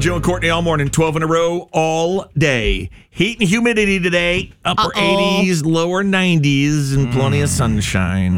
Joe and Courtney all morning, 12 in a row, all day. Heat and humidity today, upper 80s, lower 90s, and plenty of sunshine.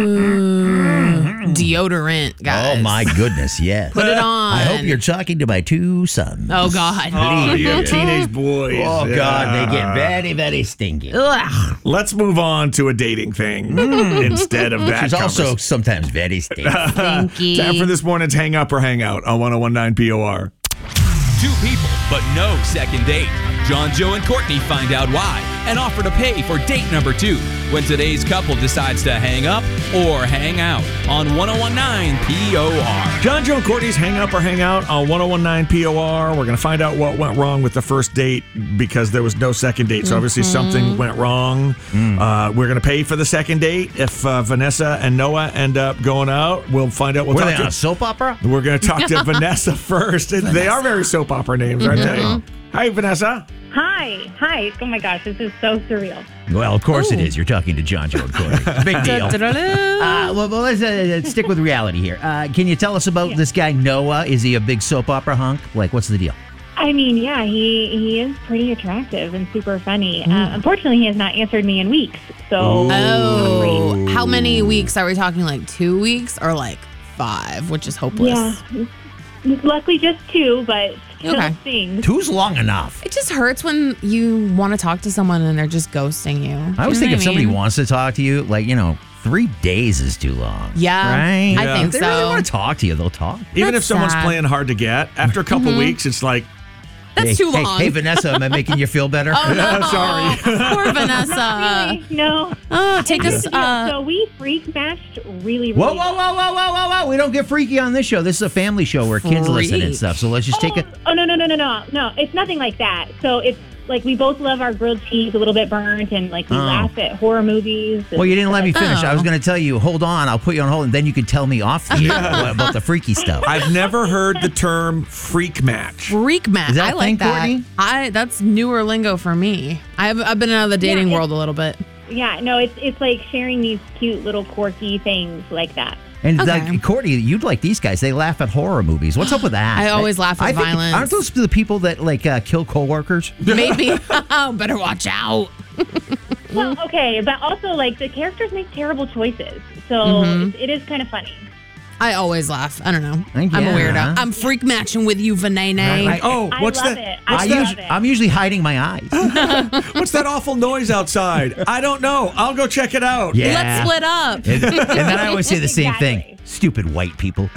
Deodorant, guys. Oh, my goodness, yes. Put it on. I hope you're talking to my two sons. Oh, God. Oh, yeah, teenage boys. Oh, Yeah. God, they get very, very stinky. Ugh. Let's move on to a dating thing instead of that. She's also sometimes very stinky. Stinky. Time for this morning's Hang Up or Hang Out on 1019 POR. Two people, but no second date. John, Joe, and Courtney find out why and offer to pay for date number 2 when today's couple decides to hang up or hang out on 1019 POR. John, Joe, and Courtney's Hang Up or Hang Out on 1019 POR. We're going to find out what went wrong with the first date because there was no second date. So obviously something went wrong. We're going to pay for the second date. If Vanessa and Noah end up going out, we'll find out. Were they on a soap opera? We're going to talk to Vanessa first. They are very soap opera names, aren't they? Hi, Vanessa. Hi. Oh my gosh, this is so surreal. Well, of course it is. You're talking to John, Joe, and Courtney. Big deal. Well, let's stick with reality here. Can you tell us about this guy, Noah? Is he a big soap opera hunk? Like, what's the deal? I mean, yeah, he is pretty attractive and super funny. Unfortunately, he has not answered me in weeks. So, Oh, how many weeks are we talking? Like 2 weeks or like 5, which is hopeless. yeah. Luckily, just 2, but still Okay. stings. 2's long enough. It just hurts when you want to talk to someone and they're just ghosting you. I always think if somebody wants. wants to talk to you, 3 days is too long. Yeah, Right? I think If they really so. want to talk to you, they'll talk. Even That's if someone's sad. playing hard to get, after a couple weeks, it's like, That's too long. Hey, Vanessa, am I making you feel better? Oh, no. sorry. Poor Vanessa. Really? No. Oh, take Here's us. the deal. So we freak matched really, really Whoa. well. We don't get freaky on this show. This is a family show where kids listen and Freak. stuff. So let's just take it. Oh, no. No, it's nothing like that. So it's like we both love our grilled cheese a little bit burnt and we laugh at horror movies. Well, you didn't let me finish. Oh. I was going to tell you, hold on, I'll put you on hold, and then you can tell me off the air about the freaky stuff. I've never heard the term freak match. Freak match. Is that I a like thing, that. Courtney? That's newer lingo for me. I've been out of the dating it's- world a little bit. Yeah, no, it's like sharing these cute little quirky things like that. And Okay. Courtney, you'd like these guys. They laugh at horror movies. What's up with that? I always laugh at I think- violence. Aren't those the people that kill coworkers? Maybe. Better watch out. Well, okay, but also the characters make terrible choices, so it is kind of funny. I always laugh. I don't know. I'm a Yeah. weirdo. I'm freak matching with you, Vanene. I what's love that? it. What's I that? love it. I'm usually hiding my eyes. What's that awful noise outside? I don't know. I'll go check it out. Yeah. Let's split up. And then I always say the same thing. Exactly. Stupid white people.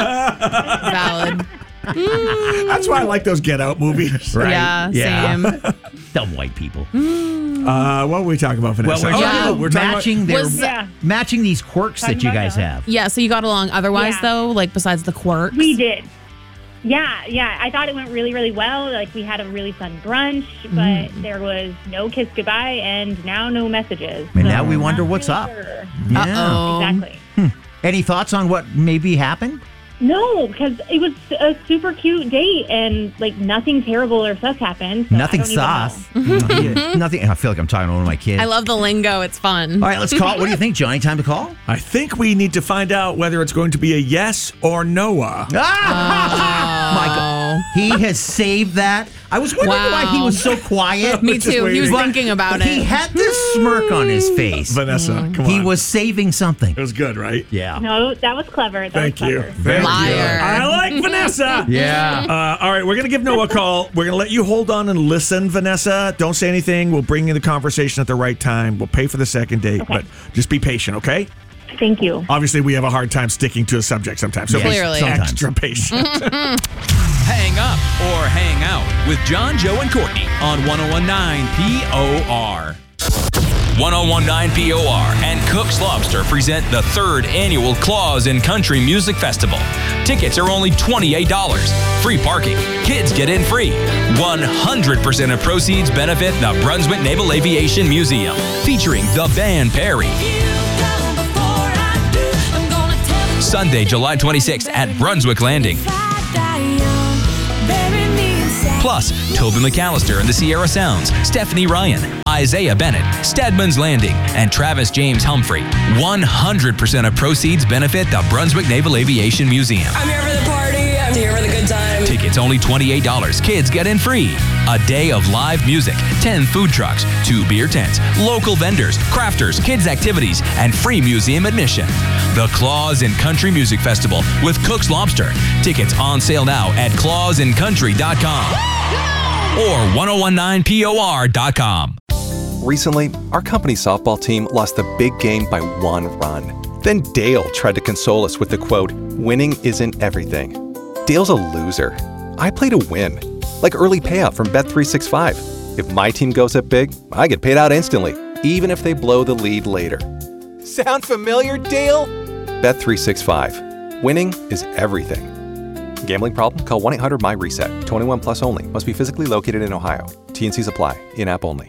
Valid. That's why I like those Get Out movies. Right? Yeah, same. Dumb white people. What were we talking about, Vanessa? We're talking matching Yeah. matching these quirks Talking that you about guys that. have. Yeah, so you got along otherwise, Yeah. though, besides the quirks? We did. Yeah. I thought it went really, really well. We had a really fun brunch, but there was no kiss goodbye and now no messages. And So now we I'm wonder not what's really up. sure. Yeah. Uh-oh. Exactly. Any thoughts on what maybe happened? No, because it was a super cute date and nothing terrible or sus happened. So Nothing I don't even know. sauce. Nothing. I feel like I'm talking to one of my kids. I love the lingo. It's fun. All right, let's call. What do you think, Johnny? Time to call? I think we need to find out whether it's going to be a yes or Noah. Michael, he has saved that. I was wondering why he was so quiet. Me too. He was But thinking about He it. had this smirk on his face. Vanessa, come on. He was saving something. It was good, right? Yeah. No, that was clever. Thank you. Thank you. Liar. I like Vanessa. Yeah. All right, we're going to give Noah a call. We're going to let you hold on and listen, Vanessa. Don't say anything. We'll bring you the conversation at the right time. We'll pay for the second date, but just be patient, okay? Thank you. Obviously, we have a hard time sticking to a subject sometimes, so Yes, be Clearly. sometimes. extra patient. Hang up or hang out with John, Joe, and Courtney on 1019 POR. 1019 POR and Cook's Lobster present the 3rd annual Claws in Country Music Festival. Tickets are only $28. Free parking. Kids get in free. 100% of proceeds benefit the Brunswick Naval Aviation Museum, featuring the band Perry. Sunday, July 26th at Brunswick Landing. Plus, Toby McAllister and the Sierra Sounds, Stephanie Ryan, Isaiah Bennett, Stedman's Landing, and Travis James Humphrey. 100% of proceeds benefit the Brunswick Naval Aviation Museum. I'm here for the party. I'm here for the good time. Tickets only $28. Kids get in free. A day of live music, 10 food trucks, 2 beer tents, local vendors, crafters, kids activities, and free museum admission. The Claws in Country Music Festival with Cook's Lobster. Tickets on sale now at clawsincountry.com or 1019POR.com. Recently, our company softball team lost the big game by 1 run. Then Dale tried to console us with the quote, "Winning isn't everything." Dale's a loser. I play to win, like early payout from Bet365. If my team goes up big, I get paid out instantly, even if they blow the lead later. Sound familiar, Dale? Bet365. Winning is everything. Gambling problem? Call 1-800-MY-RESET. 21 plus only. Must be physically located in Ohio. T&Cs apply. In-app only.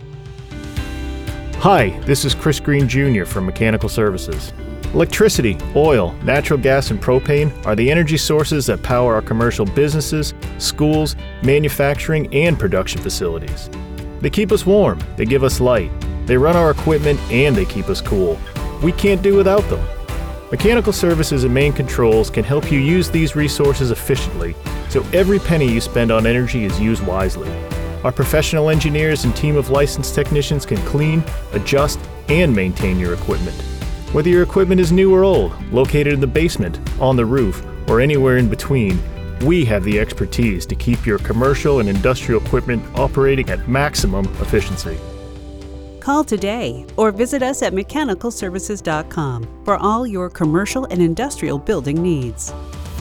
Hi, this is Chris Green Jr. from Mechanical Services. Electricity, oil, natural gas, and propane are the energy sources that power our commercial businesses, schools, manufacturing, and production facilities. They keep us warm, they give us light, they run our equipment, and they keep us cool. We can't do without them. Mechanical Services and Main Controls can help you use these resources efficiently, so every penny you spend on energy is used wisely. Our professional engineers and team of licensed technicians can clean, adjust, and maintain your equipment. Whether your equipment is new or old, located in the basement, on the roof, or anywhere in between, we have the expertise to keep your commercial and industrial equipment operating at maximum efficiency. Call today or visit us at mechanicalservices.com for all your commercial and industrial building needs.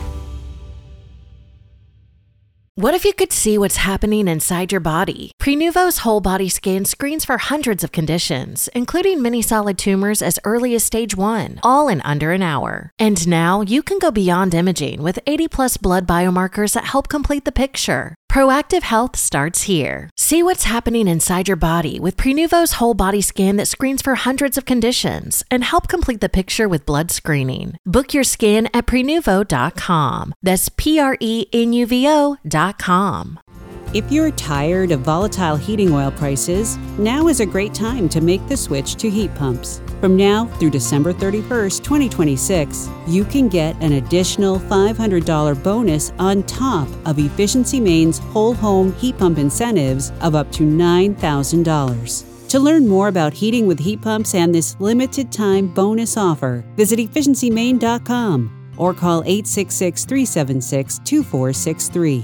What if you could see what's happening inside your body? Prenuvo's whole body scan screens for hundreds of conditions, including many solid tumors as early as stage 1, all in under an hour. And now you can go beyond imaging with 80+ blood biomarkers that help complete the picture. Proactive health starts here. See what's happening inside your body with Prenuvo's whole body scan that screens for hundreds of conditions and help complete the picture with blood screening. Book your scan at Prenuvo.com. That's Prenuvo.com. If you're tired of volatile heating oil prices, now is a great time to make the switch to heat pumps. From now through December 31st, 2026, you can get an additional $500 bonus on top of Efficiency Maine's whole home heat pump incentives of up to $9,000. To learn more about heating with heat pumps and this limited time bonus offer, visit efficiencymaine.com or call 866-376-2463.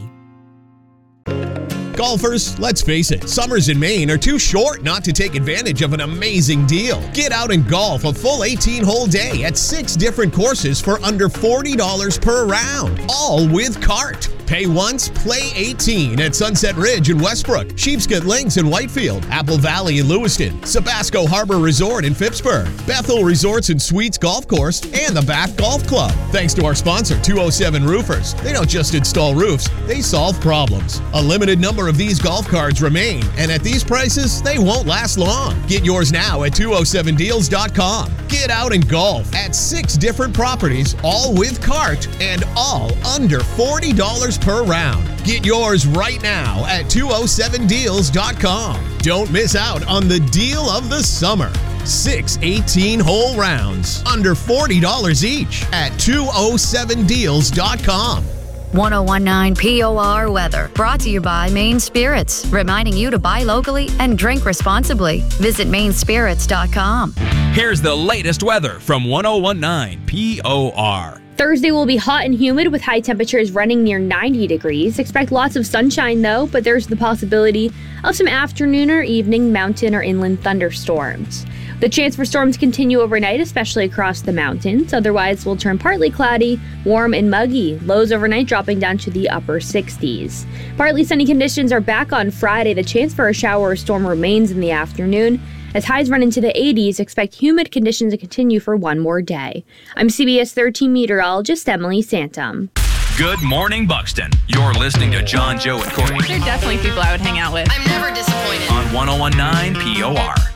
Golfers, let's face it, summers in Maine are too short not to take advantage of an amazing deal. Get out and golf a full 18-hole day at 6 different courses for under $40 per round, all with cart. Pay once, play 18 at Sunset Ridge in Westbrook, Sheepscot Links in Whitefield, Apple Valley in Lewiston, Sabasco Harbor Resort in Phippsburg, Bethel Resorts and Suites Golf Course, and the Bath Golf Club. Thanks to our sponsor, 207 Roofers. They don't just install roofs, they solve problems. A limited number of these golf cards remain, and at these prices, they won't last long. Get yours now at 207deals.com. Get out and golf at 6 different properties, all with cart, and all under $40 per round. Get yours right now at 207deals.com. Don't miss out on the deal of the summer. 6 18-hole rounds, under $40 each at 207deals.com. 1019 POR weather, brought to you by Maine Spirits, reminding you to buy locally and drink responsibly. Visit mainspirits.com. Here's the latest weather from 1019 POR. Thursday will be hot and humid with high temperatures running near 90 degrees. Expect lots of sunshine though, but there's the possibility of some afternoon or evening mountain or inland thunderstorms. The chance for storms continue overnight, especially across the mountains. Otherwise, will turn partly cloudy, warm and muggy. Lows overnight dropping down to the upper 60s. Partly sunny conditions are back on Friday. The chance for a shower or storm remains in the afternoon. As highs run into the 80s, expect humid conditions to continue for one more day. I'm CBS 13 meteorologist Emily Santum. Good morning, Buxton. You're listening to John, Joe, and Courtney. They're definitely people I would hang out with. I'm never disappointed. On 1019 POR.